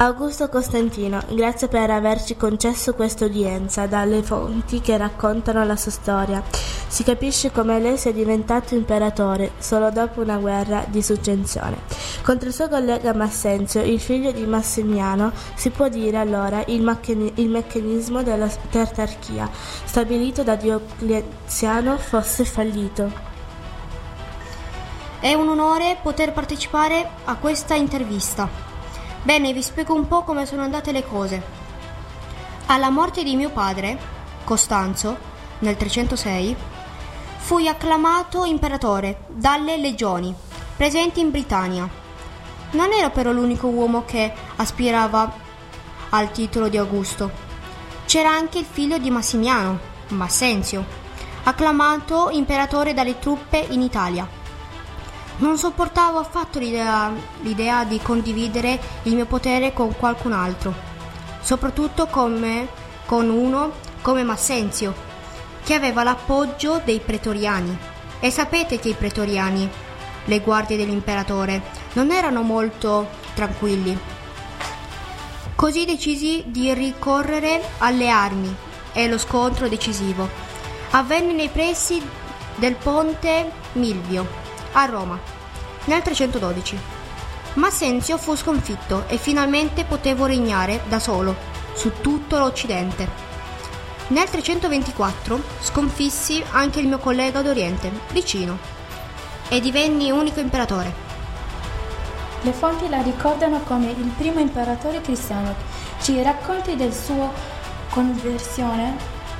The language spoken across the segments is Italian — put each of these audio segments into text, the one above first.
Augusto Costantino, grazie per averci concesso questa udienza. Dalle fonti che raccontano la sua storia si capisce come lei sia diventato imperatore solo dopo una guerra di successione. Contro il suo collega Massenzio, il figlio di Massimiano, si può dire allora il meccanismo della tetrarchia stabilito da Diocleziano fosse fallito. È un onore poter partecipare a questa intervista. Bene, vi spiego un po' come sono andate le cose. Alla morte di mio padre, Costanzo, nel 306, fui acclamato imperatore dalle legioni presenti in Britannia. Non ero però l'unico uomo che aspirava al titolo di Augusto. C'era anche il figlio di Massimiano, Massenzio, acclamato imperatore dalle truppe in Italia. Non sopportavo affatto l'idea di condividere il mio potere con qualcun altro, soprattutto con uno come Massenzio, che aveva l'appoggio dei pretoriani. E sapete che i pretoriani, le guardie dell'imperatore, non erano molto tranquilli. Così decisi di ricorrere alle armi e lo scontro decisivo avvenne nei pressi del ponte Milvio a Roma nel 312. Massenzio fu sconfitto e finalmente potevo regnare da solo su tutto l'Occidente. Nel 324 sconfissi anche il mio collega d'Oriente, Licino, e divenni unico imperatore. Le fonti la ricordano come il primo imperatore cristiano. Ci racconti del suo conversione?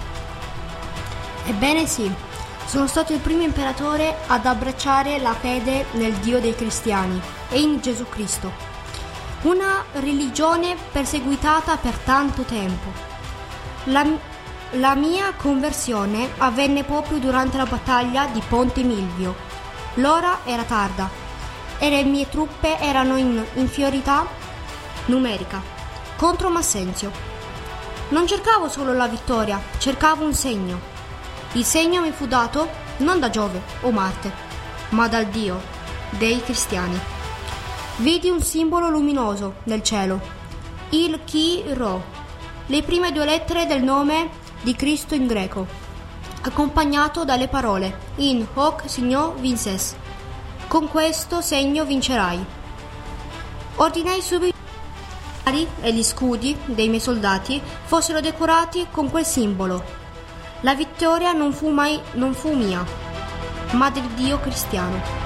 Ebbene sì. Sono stato il primo imperatore ad abbracciare la fede nel Dio dei cristiani e in Gesù Cristo, una religione perseguitata per tanto tempo. La mia conversione avvenne proprio durante la battaglia di Ponte Milvio. L'ora era tarda e le mie truppe erano in inferiorità numerica contro Massenzio. Non cercavo solo la vittoria, cercavo un segno. Il segno mi fu dato non da Giove o Marte, ma dal Dio dei cristiani. Vidi un simbolo luminoso nel cielo, il Chi Rho, le prime 2 lettere del nome di Cristo in greco, accompagnato dalle parole In hoc signo vinces. Con questo segno vincerai. Ordinai subito che gli e gli scudi dei miei soldati fossero decorati con quel simbolo. La vittoria non fu mia, ma del Dio cristiano.